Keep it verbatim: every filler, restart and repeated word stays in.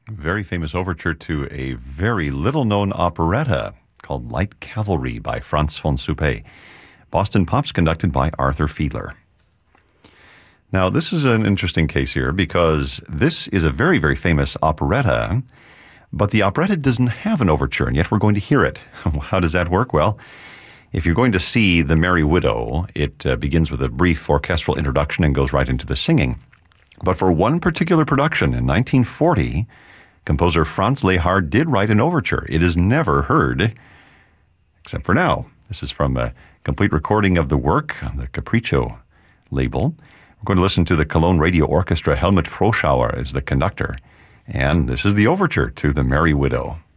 Very famous overture to a very little-known operetta called Light Cavalry by Franz von Suppé. Boston Pops conducted by Arthur Fiedler. Now, this is an interesting case here because this is a very, very famous operetta, but the operetta doesn't have an overture, and yet we're going to hear it. How does that work? Well, if you're going to see The Merry Widow, it uh, begins with a brief orchestral introduction and goes right into the singing. But for one particular production in nineteen forty, composer Franz Lehár did write an overture. It is never heard, except for now. This is from a complete recording of the work on the Capriccio label. We're going to listen to the Cologne Radio Orchestra. Helmut Froschauer is the conductor. And this is the overture to The Merry Widow.